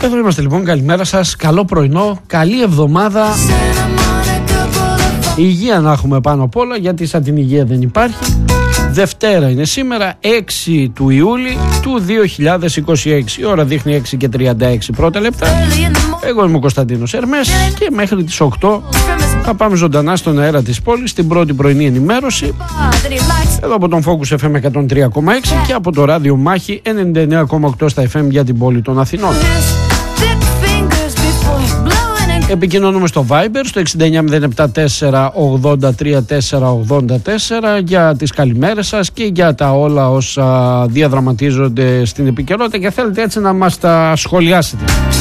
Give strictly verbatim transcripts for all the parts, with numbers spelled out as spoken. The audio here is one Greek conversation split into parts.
Εδώ είμαστε λοιπόν, καλημέρα σας, καλό πρωινό, καλή εβδομάδα. Υγεία να έχουμε πάνω απ' όλα, γιατί σαν την υγεία δεν υπάρχει. Δευτέρα είναι σήμερα, έξι του Ιούλη του δύο χιλιάδες είκοσι έξι. Η ώρα δείχνει έξι και τριάντα έξι πρώτα λεπτά. Εγώ είμαι ο Κωνσταντίνος Ερμές και μέχρι τις οκτώ θα πάμε ζωντανά στον αέρα της πόλης, στην πρώτη πρωινή ενημέρωση, εδώ από τον Focus εφ εμ εκατόν τρία κόμμα έξι και από το ράδιο Μάχη ενενήντα εννέα κόμμα οκτώ στα εφ εμ για την πόλη των Αθηνών. Επικοινωνούμε στο Viber στο έξι εννιά μηδέν επτά τέσσερα ογδόντα τρία τέσσερα ογδόντα τέσσερα για τις καλημέρες σας και για τα όλα όσα διαδραματίζονται στην επικαιρότητα και θέλετε έτσι να μας τα σχολιάσετε.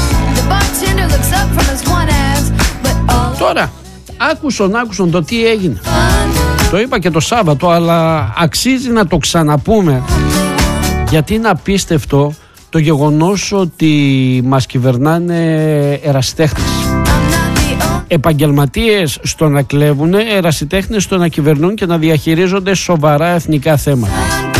Τώρα, άκουσον, άκουσον το τι έγινε. Το είπα και το Σάββατο, αλλά αξίζει να το ξαναπούμε, γιατί είναι απίστευτο το γεγονός ότι μας κυβερνάνε ερασιτέχνες. Επαγγελματίες στο να κλέβουν, ερασιτέχνες στο να κυβερνούν και να διαχειρίζονται σοβαρά εθνικά θέματα.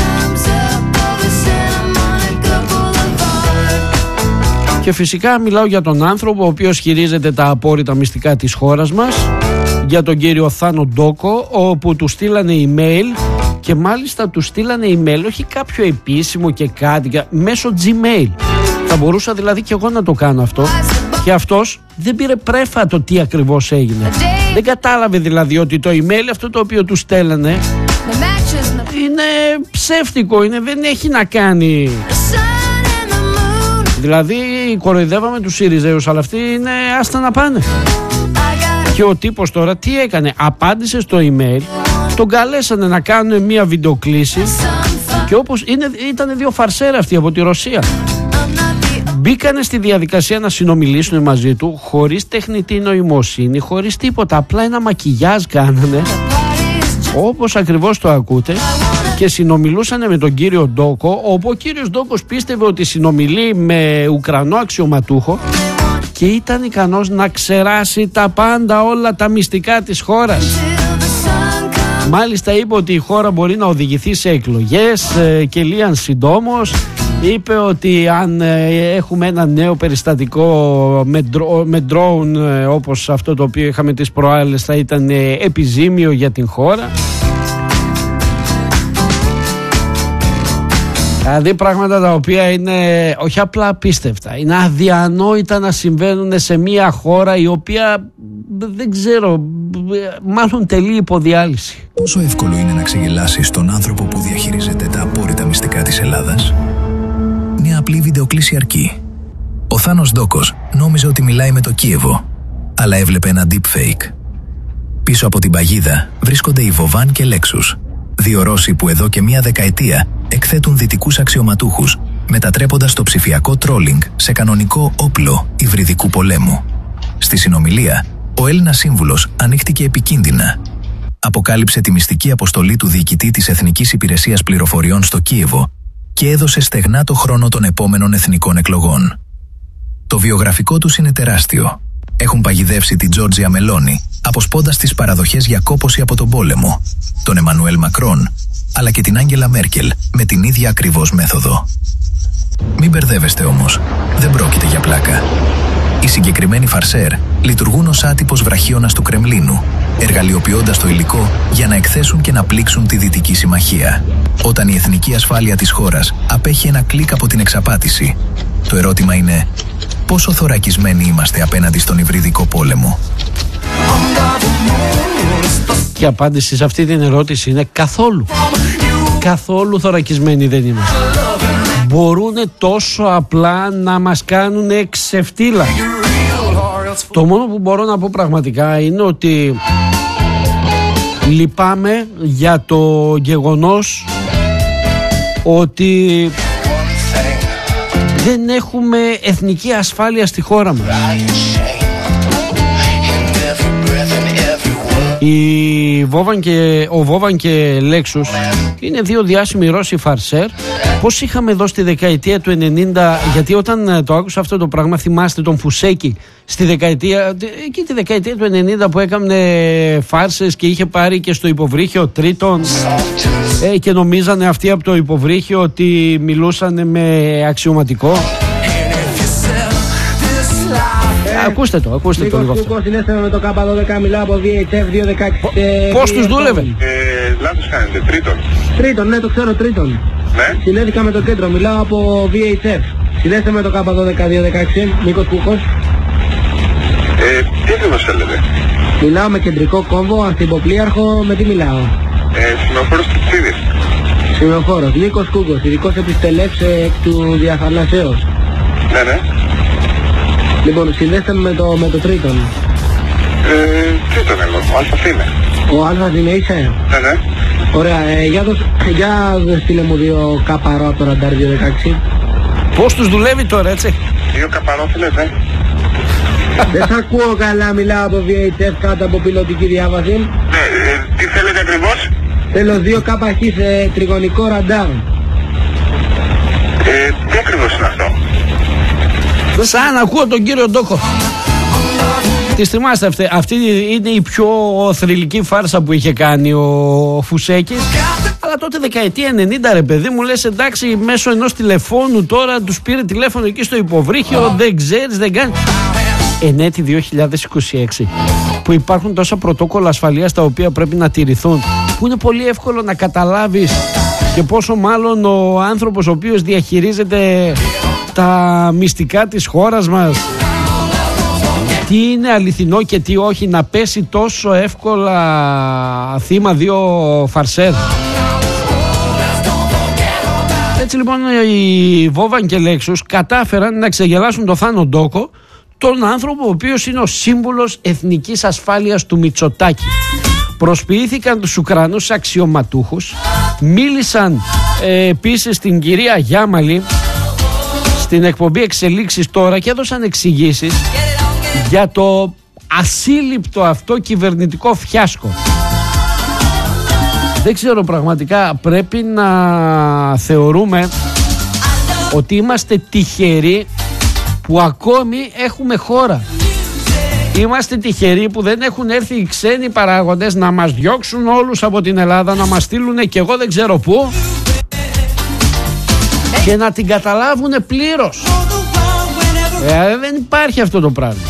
Και φυσικά μιλάω για τον άνθρωπο ο οποίος χειρίζεται τα απόρριτα μυστικά της χώρας μας, για τον κύριο Θάνο Ντόκο, όπου του στείλανε email και μάλιστα του στείλανε email όχι κάποιο επίσημο και κάτι, μέσω Gmail. Θα μπορούσα δηλαδή και εγώ να το κάνω αυτό. Και αυτός δεν πήρε πρέφα το τι ακριβώς έγινε. Δεν κατάλαβε δηλαδή ότι το email αυτό το οποίο του στέλνανε είναι ψεύτικο, είναι, δεν έχει να κάνει. Δηλαδή κοροϊδεύαμε τους ΣΥΡΙΖΑΙΟΥΣ, αλλά αυτοί είναι άστα να πάνε. Και ο τύπος τώρα τι έκανε? Απάντησε στο email, τον καλέσανε να κάνουν μια βιντεοκλήση και όπως είναι, ήταν δύο φαρσέρα αυτοί από τη Ρωσία. Μπήκανε στη διαδικασία να συνομιλήσουν μαζί του χωρίς τεχνητή νοημοσύνη, χωρίς τίποτα, απλά ένα μακιγιάζ κάνανε, όπως ακριβώς το ακούτε, και συνομιλούσαν με τον κύριο Ντόκο, όπου ο κύριος Ντόκος πίστευε ότι συνομιλεί με Ουκρανό αξιωματούχο και ήταν ικανός να ξεράσει τα πάντα, όλα τα μυστικά της χώρας. Μάλιστα είπε ότι η χώρα μπορεί να οδηγηθεί σε εκλογές και λίαν συντόμως. Είπε ότι αν έχουμε ένα νέο περιστατικό με, ντρο, με drone όπως αυτό το οποίο είχαμε τις προάλλες θα ήταν επιζήμιο για την χώρα. Δηλαδή πράγματα τα οποία είναι όχι απλά απίστευτα, είναι αδιανόητα να συμβαίνουν σε μια χώρα η οποία δεν ξέρω, μάλλον τελεί υποδιάλυση. Πόσο εύκολο είναι να ξεγελάσεις τον άνθρωπο που διαχειρίζεται τα απόρριτα μυστικά της Ελλάδας? Μια απλή βιντεοκλήση αρκεί. Ο Θάνος Ντόκος νόμιζε ότι μιλάει με το Κίεβο, αλλά έβλεπε ένα deepfake. Πίσω από την παγίδα βρίσκονται οι Βοβάν και Λέξους, δύο Ρώσοι που εδώ και μία δεκαετία εκθέτουν δυτικούς αξιωματούχους, μετατρέποντας το ψηφιακό τρόλινγκ σε κανονικό όπλο υβριδικού πολέμου. Στη συνομιλία, ο Έλληνας σύμβουλος ανοίχτηκε επικίνδυνα. Αποκάλυψε τη μυστική αποστολή του διοικητή της Εθνικής Υπηρεσίας Πληροφοριών στο Κίεβο και έδωσε στεγνά το χρόνο των επόμενων εθνικών εκλογών. Το βιογραφικό τους είναι τεράστιο. Έχουν παγιδεύσει την Τζόρτζια Μελόνι, αποσπώντας τις παραδοχές για κόπωση από τον πόλεμο, τον Εμμανουέλ Μακρόν, αλλά και την Άγγελα Μέρκελ με την ίδια ακριβώς μέθοδο. Μην μπερδεύεστε όμως, δεν πρόκειται για πλάκα. Οι συγκεκριμένοι φαρσέρ λειτουργούν ως άτυπος βραχίωνας του Κρεμλίνου, εργαλειοποιώντας το υλικό για να εκθέσουν και να πλήξουν τη Δυτική Συμμαχία. Όταν η εθνική ασφάλεια της χώρας απέχει ένα κλικ από την εξαπάτηση, το ερώτημα είναι πόσο θωρακισμένοι είμαστε απέναντι στον υβριδικό πόλεμο. Και η απάντηση σε αυτή την ερώτηση είναι καθόλου. Καθόλου θωρακισμένοι δεν είμαστε. Μπορούν τόσο απλά να μας κάνουν ξεφτύλα. Το μόνο που μπορώ να πω πραγματικά είναι ότι λυπάμαι για το γεγονός ότι δεν έχουμε εθνική ασφάλεια στη χώρα μας. Η Βόβαν και, ο Βόβαν και Λέξους είναι δύο διάσημοι Ρώσοι φαρσέρ. Πώς είχαμε εδώ στη δεκαετία του ενενήντα, γιατί όταν το άκουσα αυτό το πράγμα θυμάστε τον Φουσέκη στη δεκαετία, εκεί τη δεκαετία του ενενήντα που έκανε φάρσες και είχε πάρει και στο υποβρύχιο τρίτον ε, και νομίζανε αυτοί από το υποβρύχιο ότι μιλούσαν με αξιωματικό. ακούστε το, ακούστε το λίγο αυτό. Συνέστημα με το Κάπα δώδεκα, μιλάω από βι έιτς εφ διακόσια δεκαέξι. Πώς τους δούλευε? Ε, λάθος κάνετε, τρίτον. Τρίτον, ναι, το ξέρω, τρίτον. Ναι. Συνέδεικα με το κέντρο, μιλάω από βι έιτς εφ. Συνέστημα με το Κάπα δώδεκα διακόσια δεκαέξι, Νίκος Κούκος. Ε, τι ακριβώς θέλετε? Μιλάω με κεντρικό κόμβο, ανθυποπλοίαρχο, με τι μιλάω? Ε, σημεοφόρος Κυψίδης. Σημεοφόρος, Νίκος Κούκος, ειδικός επιστελεύς εκ του Διαφανασέως. Ναι, ναι. Λοιπόν, συνδέστε με το, με το τρίτον. Ε, τρίτον εγώ, ο Αλφας είναι. Ο Αλφας είναι, είσαι? Ναι, ναι. Ωραία, ε, για, δώσ, για στείλε μου δύο καπαρό από το ραντάρ διακόσια δεκαέξι. Πώς τους δουλεύει τώρα, έτσι? Δύο καπαρό θέλετε? Δεν σ' ακούω καλά, μιλάω από βι έιτς εφ κάτω από πιλωτική διάβαση. Ναι, ε, τι θέλετε ακριβώς? Θέλω δύο καπαχή σε τριγωνικό ραντάρ. Ε, τι ακριβώς είναι αυτό? Σαν ακούω τον κύριο Ντόκο. Τη θυμάστε αυτή, αυτή είναι η πιο θρυλική φάρσα που είχε κάνει ο Φουσέκης. Αλλά τότε δεκαετία ενενήντα, ρε παιδί μου, λες εντάξει, μέσω ενός τηλεφώνου τώρα τους πήρε τηλέφωνο εκεί στο υποβρύχιο, δεν ξέρεις, δεν κάνει. Εν έτη δύο χιλιάδες είκοσι έξι, που υπάρχουν τόσα πρωτόκολλα ασφαλείας τα οποία πρέπει να τηρηθούν, που είναι πολύ εύκολο να καταλάβεις, και πόσο μάλλον ο άνθρωπος ο οποίος διαχειρίζεται τα μυστικά της χώρας μας, τι είναι αληθινό και τι όχι, να πέσει τόσο εύκολα θύμα δύο φαρσέρ. Έτσι λοιπόν οι Βόβαν και Λέξους κατάφεραν να ξεγελάσουν το Θάνο Ντόκο, τον άνθρωπο ο οποίος είναι ο σύμβουλος εθνικής ασφάλειας του Μητσοτάκη. Προσποιήθηκαν τους Ουκρανούς αξιωματούχους, μίλησαν ε, επίσης στην κυρία Γιάμαλη στην εκπομπή Εξελίξεις τώρα και έδωσαν εξηγήσεις για το ασύλληπτο αυτό κυβερνητικό φιάσκο. Δεν ξέρω, πραγματικά πρέπει να θεωρούμε ότι είμαστε τυχεροί που ακόμη έχουμε χώρα. Είμαστε τυχεροί που δεν έχουν έρθει οι ξένοι παράγοντες να μας διώξουν όλους από την Ελλάδα, να μας στείλουν και εγώ δεν ξέρω πού και να την καταλάβουν πλήρως. Ε, δεν υπάρχει αυτό το πράγμα.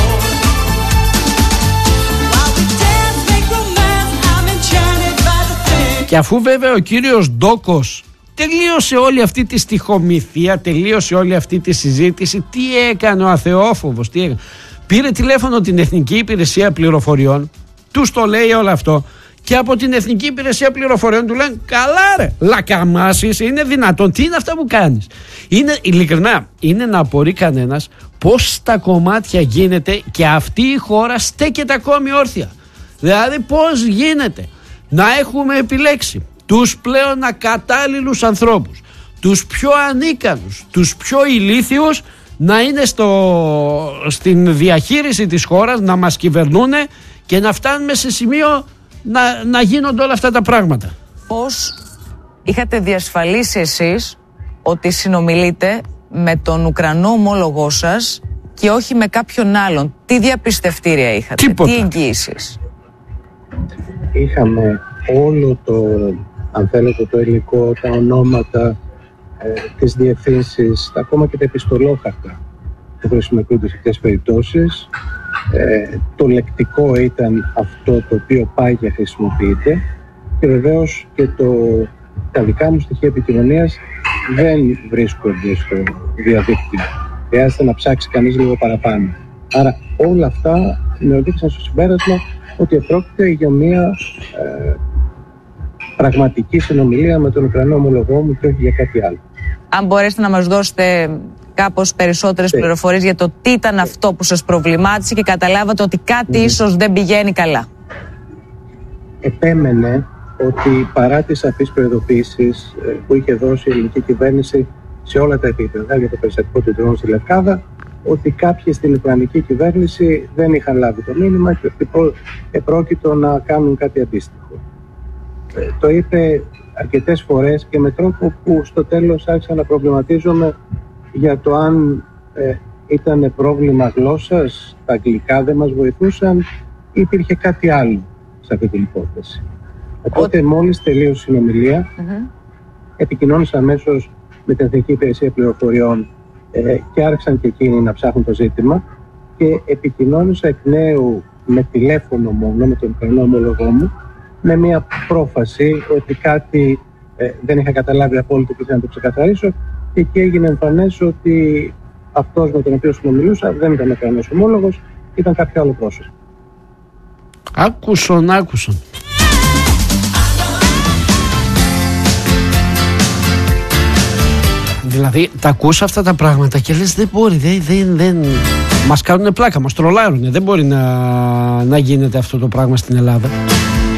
Και αφού βέβαια ο κύριος Ντόκος τελείωσε όλη αυτή τη στιχομυθία, τελείωσε όλη αυτή τη συζήτηση, τι έκανε ο αθεόφοβος, τι έκανε? Πήρε τηλέφωνο την Εθνική Υπηρεσία Πληροφοριών, τους το λέει όλο αυτό, και από την Εθνική Υπηρεσία Πληροφοριών του λένε καλά ρε, λακαμάσεις, είναι δυνατόν, τι είναι αυτά που κάνεις? Είναι ειλικρινά, είναι να απορεί κανένας πως στα κομμάτια γίνεται και αυτή η χώρα στέκεται ακόμη όρθια. Δηλαδή πως γίνεται να έχουμε επιλέξει τους πλέον ακατάλληλους ανθρώπους, τους πιο ανίκανους, τους πιο ηλίθιους να είναι στο, στην διαχείριση της χώρας, να μας κυβερνούν και να φτάνουμε σε σημείο να, να γίνονται όλα αυτά τα πράγματα. Πώς είχατε διασφαλίσει εσείς ότι συνομιλείτε με τον Ουκρανό ομόλογό σας και όχι με κάποιον άλλον? Τι διαπιστευτήρια είχατε? Τίποτα. Τι εγγύησεις? Είχαμε όλο το, αν θέλετε, το υλικό, τα ονόματα, ε, τις διευθύνσεις, ακόμα και τα επιστολόχαρτα που χρησιμοποιούνται σε αυτές τις περιπτώσεις. Ε, το λεκτικό ήταν αυτό το οποίο πάγια χρησιμοποιείται και βεβαίως και το, τα δικά μου στοιχεία επικοινωνίας δεν βρίσκονται στο διαδίκτυο. Χρειάζεται να ψάξει κανείς λίγο παραπάνω. Άρα όλα αυτά με οδήγησαν στο συμπέρασμα ότι πρόκειται για μια ε, πραγματική συνομιλία με τον Ουκρανό ομολογό μου και όχι για κάτι άλλο. Αν μπορέσετε να μας δώσετε κάπως περισσότερες yeah. πληροφορίες για το τι ήταν yeah. αυτό που σας προβλημάτισε και καταλάβατε ότι κάτι mm. ίσως δεν πηγαίνει καλά. Επέμενε ότι παρά τις σαφείς προειδοποίησεις που είχε δώσει η ελληνική κυβέρνηση σε όλα τα επίπεδα για το περιστατικό του ντρόουν στη Λευκάδα, ότι κάποιοι στην Ουκρανική κυβέρνηση δεν είχαν λάβει το μήνυμα και ότι επρόκειτο να κάνουν κάτι αντίστοιχο. Ε, το είπε αρκετές φορές και με τρόπο που στο τέλος άρχισα να προβληματίζομαι για το αν ε, ήταν πρόβλημα γλώσσας, τα αγγλικά δεν μας βοηθούσαν ή υπήρχε κάτι άλλο σε αυτή την υπόθεση. Οπότε μόλις τελείωσε η συνομιλία, mm-hmm. επικοινώνησα αμέσως με την Εθνική Υπηρεσία Πληροφοριών ε, και άρχισαν και εκείνοι να ψάχνουν το ζήτημα και επικοινώνησα εκ νέου με τηλέφωνο μόνο, με τον Ουκρανό ομολογό μου, με μια πρόφαση ότι κάτι ε, δεν είχα καταλάβει απόλυτα και ήθελα να το ξεκαθαρίσω, και εκεί έγινε εμφανές ότι αυτός με τον οποίο συνομιλούσα δεν ήταν Ουκρανός ομόλογος, ήταν κάποιο άλλο πρόσωπο. Άκουσον, άκουσον. Δηλαδή τα ακούς αυτά τα πράγματα και λες δεν μπορεί, δεν, δεν, δεν... μας κάνουν πλάκα, μας τρολάρουνε, δεν μπορεί να, να γίνεται αυτό το πράγμα στην Ελλάδα.